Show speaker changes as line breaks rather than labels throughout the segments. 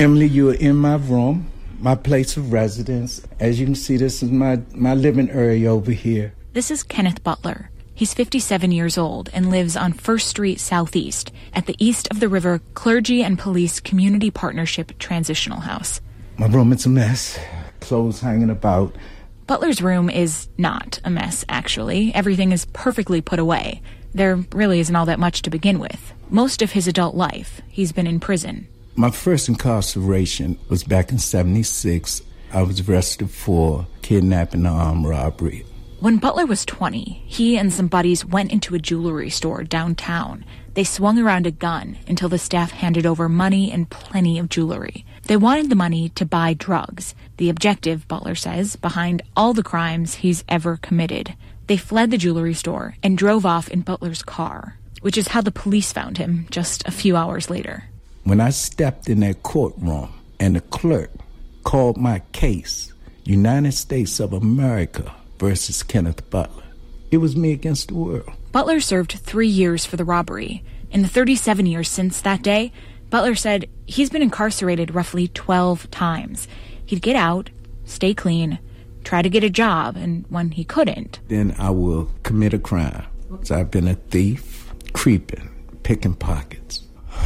Emily, you are in my room, my place of residence. As you can see, this is my living area over here.
This is Kenneth Butler. He's 57 years old and lives on First Street Southeast at the East of the River Clergy and Police Community Partnership Transitional House.
My room is a mess. Clothes hanging about.
Butler's room is not a mess, actually. Everything is perfectly put away. There really isn't all that much to begin with. Most of his adult life, he's been in prison.
My first incarceration was back in 1976. I was arrested for kidnapping and armed robbery.
When Butler was 20, he and some buddies went into a jewelry store downtown. They swung around a gun until the staff handed over money and plenty of jewelry. They wanted the money to buy drugs, the objective, Butler says, behind all the crimes he's ever committed. They fled the jewelry store and drove off in Butler's car, which is how the police found him just a few hours later.
When I stepped in that courtroom and the clerk called my case, United States of America versus Kenneth Butler, it was me against the world.
Butler served 3 years for the robbery. In the 37 years since that day, Butler said he's been incarcerated roughly 12 times. He'd get out, stay clean, try to get a job, and when he couldn't,
then I will commit a crime. So I've been a thief, creeping, picking pockets,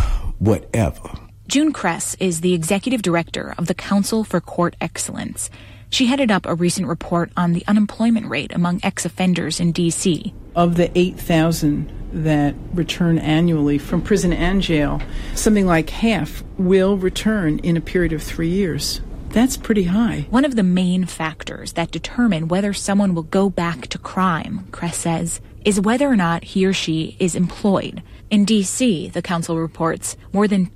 whatever.
June Kress is the executive director of the Council for Court Excellence. She headed up a recent report on the unemployment rate among ex-offenders in D.C.
Of the 8,000 that return annually from prison and jail, something like half will return in a period of 3 years. That's pretty high.
One of the main factors that determine whether someone will go back to crime, Kress says, is whether or not he or she is employed. In D.C., the council reports, more than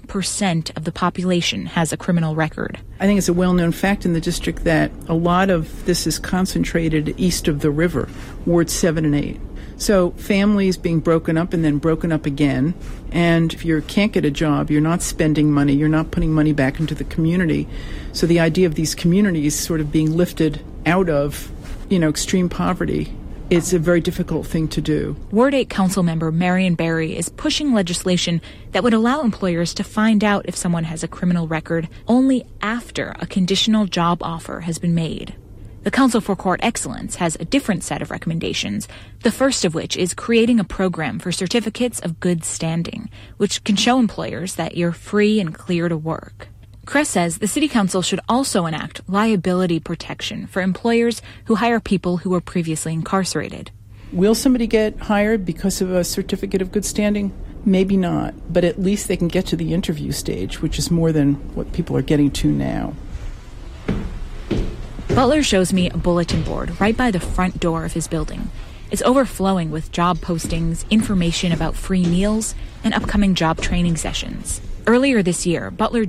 10% of the population has a criminal record.
I think it's a well-known fact in the district that a lot of this is concentrated east of the river, Wards 7 and 8. So families being broken up and then broken up again, and if you can't get a job, you're not spending money, you're not putting money back into the community. So the idea of these communities sort of being lifted out of, extreme poverty, it's a very difficult thing to do.
Ward 8 council member Marion Barry is pushing legislation that would allow employers to find out if someone has a criminal record only after a conditional job offer has been made. The Council for Court Excellence has a different set of recommendations, the first of which is creating a program for certificates of good standing, which can show employers that you're free and clear to work. Kress says the City Council should also enact liability protection for employers who hire people who were previously incarcerated.
Will somebody get hired because of a certificate of good standing? Maybe not, but at least they can get to the interview stage, which is more than what people are getting to now.
Butler shows me a bulletin board right by the front door of his building. It's overflowing with job postings, information about free meals, and upcoming job training sessions. Earlier this year, Butler